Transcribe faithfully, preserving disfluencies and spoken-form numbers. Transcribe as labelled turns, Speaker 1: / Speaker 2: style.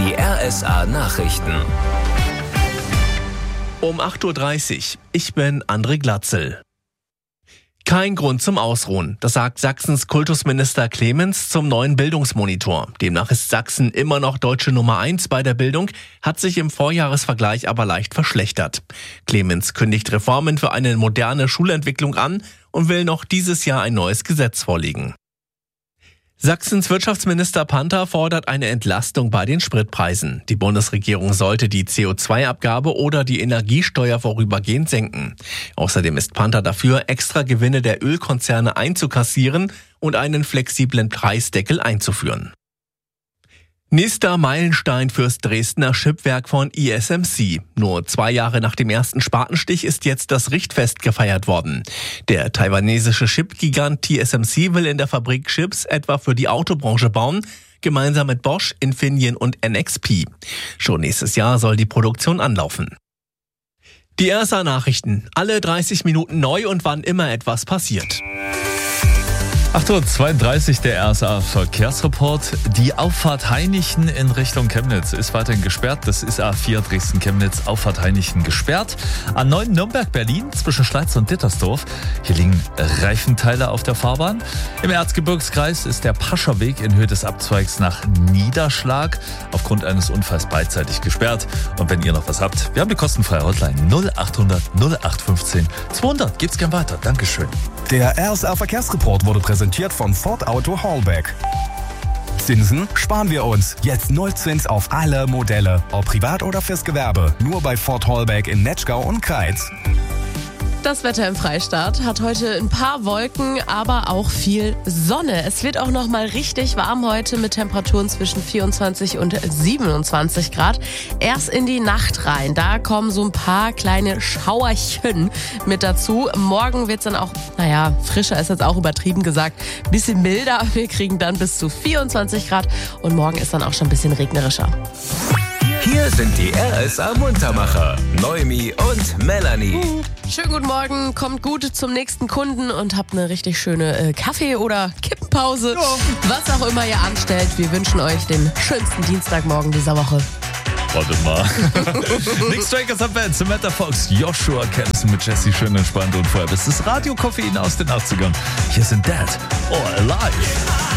Speaker 1: Die R S A-Nachrichten.
Speaker 2: Um acht Uhr dreißig. Ich bin André Glatzel. Kein Grund zum Ausruhen, das sagt Sachsens Kultusminister Clemens zum neuen Bildungsmonitor. Demnach ist Sachsen immer noch deutsche Nummer eins bei der Bildung, hat sich im Vorjahresvergleich aber leicht verschlechtert. Clemens kündigt Reformen für eine moderne Schulentwicklung an und will noch dieses Jahr ein neues Gesetz vorlegen. Sachsens Wirtschaftsminister Panther fordert eine Entlastung bei den Spritpreisen. Die Bundesregierung sollte die C O zwei Abgabe oder die Energiesteuer vorübergehend senken. Außerdem ist Panther dafür, extra Gewinne der Ölkonzerne einzukassieren und einen flexiblen Preisdeckel einzuführen. Nächster Meilenstein fürs Dresdner Chipwerk von I S M C. Nur zwei Jahre nach dem ersten Spatenstich ist jetzt das Richtfest gefeiert worden. Der taiwanesische Chipgigant T S M C will in der Fabrik Chips etwa für die Autobranche bauen, gemeinsam mit Bosch, Infineon und N X P. Schon nächstes Jahr soll die Produktion anlaufen. Die R S A-Nachrichten. Alle dreißig Minuten neu und wann immer etwas passiert.
Speaker 3: acht Uhr zweiunddreißig, der R S A-Verkehrsreport. Die Auffahrt Hainichen in Richtung Chemnitz ist weiterhin gesperrt. Das ist A vier Dresden-Chemnitz, Auffahrt Hainichen gesperrt. A neun Nürnberg-Berlin zwischen Schleiz und Dittersdorf. Hier liegen Reifenteile auf der Fahrbahn. Im Erzgebirgskreis ist der Pascherweg in Höhe des Abzweigs nach Niederschlag aufgrund eines Unfalls beidseitig gesperrt. Und wenn ihr noch was habt, wir haben die kostenfreie Hotline null acht hundert null acht fünfzehn zweihundert. Gebt's gern weiter. Dankeschön.
Speaker 4: Der R S A-Verkehrsreport wurde präsentiert von Ford Auto Hallbeck. Zinsen sparen wir uns. Jetzt Nullzins auf alle Modelle. Ob privat oder fürs Gewerbe. Nur bei Ford Hallbeck in Netschgau und Kreiz.
Speaker 5: Das Wetter im Freistaat hat heute ein paar Wolken, aber auch viel Sonne. Es wird auch noch mal richtig warm heute mit Temperaturen zwischen vierundzwanzig und siebenundzwanzig Grad. Erst in die Nacht rein, da kommen so ein paar kleine Schauerchen mit dazu. Morgen wird es dann auch, naja, frischer ist jetzt auch übertrieben gesagt, ein bisschen milder. Wir kriegen dann bis zu vierundzwanzig Grad und morgen ist dann auch schon ein bisschen regnerischer.
Speaker 1: Hier sind die R S A-Muntermacher, Noemi und Melanie.
Speaker 5: Schönen guten Morgen, kommt gut zum nächsten Kunden und habt eine richtig schöne äh, Kaffee- oder Kippenpause. Ja. Was auch immer ihr anstellt, wir wünschen euch den schönsten Dienstagmorgen dieser Woche.
Speaker 3: Warte mal. Nick Strikers am Band, Samantha Fox, Joshua Kennison mit Jesse schön entspannt und vorher bis das Radio Koffein aus den achtzigern. Hier sind Dead or Alive.